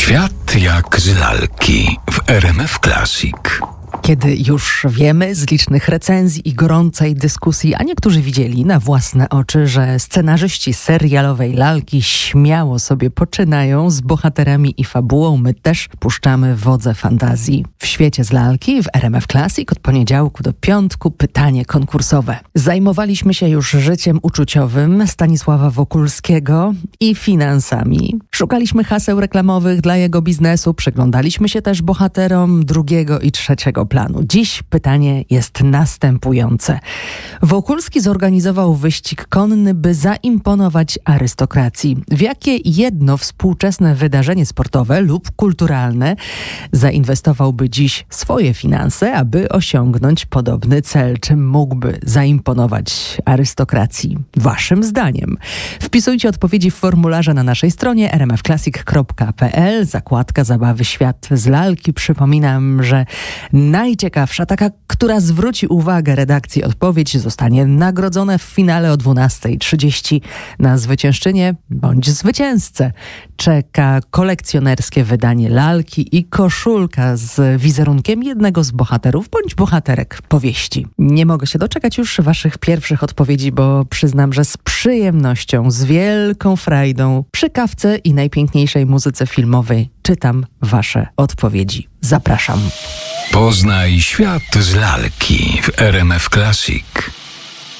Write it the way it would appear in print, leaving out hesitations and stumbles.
Świat jak z lalki w RMF Classic. Kiedy już wiemy z licznych recenzji i gorącej dyskusji, a niektórzy widzieli na własne oczy, że scenarzyści serialowej lalki śmiało sobie poczynają z bohaterami i fabułą, my też puszczamy wodze fantazji. W świecie z lalki w RMF Classic od poniedziałku do piątku pytanie konkursowe. Zajmowaliśmy się już życiem uczuciowym Stanisława Wokulskiego i finansami. Szukaliśmy haseł reklamowych dla jego biznesu, przyglądaliśmy się też bohaterom drugiego i trzeciego planu. Dziś pytanie jest następujące. Wokulski zorganizował wyścig konny, by zaimponować arystokracji. W jakie jedno współczesne wydarzenie sportowe lub kulturalne zainwestowałby dziś swoje finanse, aby osiągnąć podobny cel? Czym mógłby zaimponować arystokracji? Waszym zdaniem. Wpisujcie odpowiedzi w formularze na naszej stronie rmfclassic.pl, zakładka Zabawy Świat z lalki. Przypominam, że najciekawsza, taka, która zwróci uwagę redakcji odpowiedź, zostanie nagrodzona w finale o 12:30. Na zwyciężczynię bądź zwycięzcę czeka kolekcjonerskie wydanie lalki i koszulka z wizerunkiem jednego z bohaterów bądź bohaterek powieści. Nie mogę się doczekać już waszych pierwszych odpowiedzi, bo przyznam, że z przyjemnością, z wielką frajdą przy kawce i najpiękniejszej muzyce filmowej czytam wasze odpowiedzi. Zapraszam. Poznaj świat z lalki w RMF Classic.